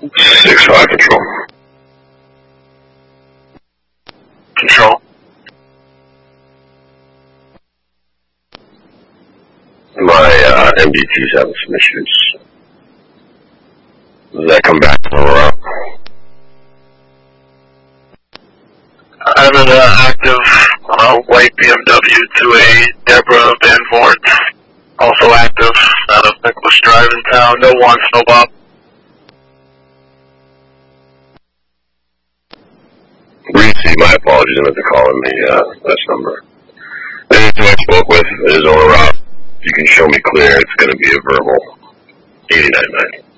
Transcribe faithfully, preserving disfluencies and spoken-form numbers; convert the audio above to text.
six five control. Control. My uh, M D T's having some issues. Does that come back to Aurora? I have an uh, active uh, white B M W to a Deborah Van Voort. Also active out of Nicholas Drive in town. No one, no Bob. Reese, my apologies. I meant to call in the uh, this number. The anything I spoke with is Aurora. If you can show me clear, it's going to be a verbal eighty-nine ninety.